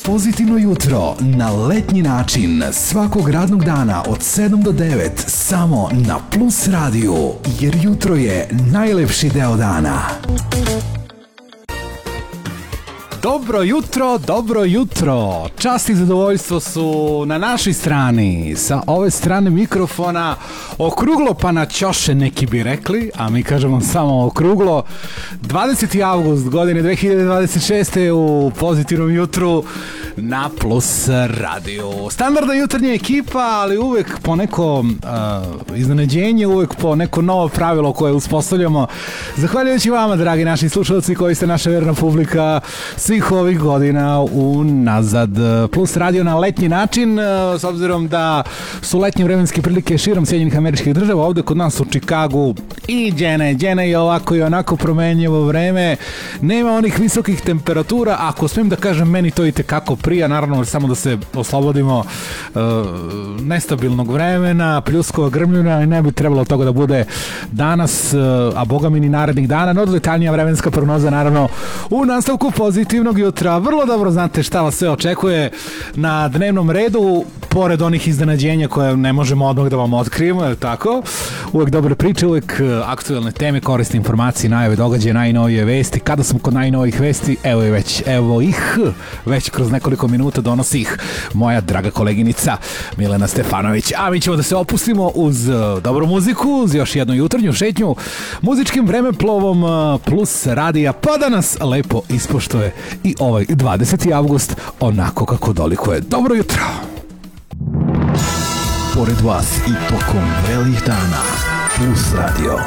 Pozitivno jutro na letnji način svakog radnog dana od 7 do 9 samo na Plus radiju, jer jutro je najlepši deo dana. Dobro jutro. Čast i zadovoljstvo su na našoj strani. Sa ove strane mikrofona okruglo pa na ćoše neki bi rekli, a mi kažemo samo okruglo. 20. avgust godine 2026. u pozitivnom jutru na Plus radiju. Standardna jutarnja ekipa, ali uvek po neko iznenađenje, uvek po neko novo pravilo koje uspostavljamo. Zahvaljujući vama, dragi naši slušalci, koji ste naša verna publika svih ovih godina unazad. Plus radio na letnji način, s obzirom da su letnje vremenske prilike širom Sjedinjenih Američkih Država, ovde kod nas u Čikagu i džene i ovako i onako promenljivo vreme, nema onih visokih temperatura, ako smijem da kažem, meni to i tekako prija, naravno samo da se oslobodimo nestabilnog vremena, pljuskova, grmljuna, i ne bi trebalo toga da bude danas, a boga mi ni narednih dana, no detaljnija vremenska prognoza naravno u nastavku pozitivnog jutra. Vrlo dobro znate šta vas sve očekuje na dnevnom redu, pored onih iznenađenja koje ne možemo odmah da vam otkrijemo, je tako? Uvek dobre priče, uvek aktuelne teme, korisne informacije, najave događaje, najnovije vesti. Kada smo kod najnovijih vesti, evo ih, već kroz nekoliko minuta donosi ih moja draga koleginica Milena Stefanović. A mi ćemo da se opustimo uz dobru muziku, uz još jednu jutarnju šetnju muzičkim vremeplovom Plus radija, pa da nas lepo ispoštuje i ovaj 20. avgust onako kako dolikuje. Dobro jutro! Pored vas i tokom vrelih dana, Plus radio.